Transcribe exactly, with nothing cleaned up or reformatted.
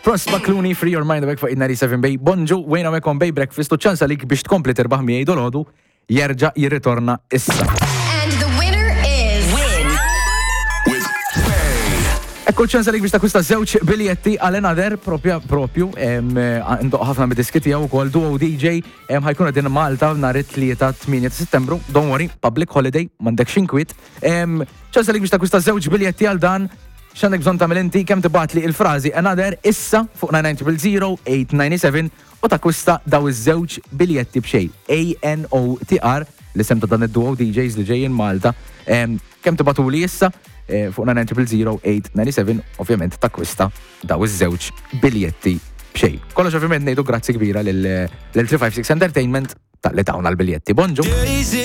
Prospa Clooney, Free Your Mind, għek fuq ninety-seven Bay. Bonġu, wejna mekom Bay Breakfast, u ċansa lik biex tkompli terbaħ miegħi dolodu, jerġa' jirritorna issa. And the winner is Win with Bay. Ekku ċansa lik biex takwista żewġ biljetti għal another propja propju, indoq ħafna mid-diski tiegħu wkoll duo D J ħajkun qegħdin Malta nhar it-tlieta tminja ta' Settembru. Don't worry, public holiday, m'għandek xinkwit. ċansa lik biex takwista żewġ biljetti għal dan. X'għandek bżonn tagħmel inti kemm tibgħatli il-frażi another issa fuq nine nine zero zero eight nine seven u takwista daw iż-żewġ biljetti b'xejn. A N O T R l-isem ta' dan id-duo D Js li ġejjin Malta. Kemm tibgħatuli issa fuq nine nine zero zero eight nine seven ovvjament takwista daw iż-żewġ biljetti b'xejn. Kollox ovvjament ngħidu grazzi kbira lil three five six Entertainment tal-li tawna l-biljetti. Bonġu!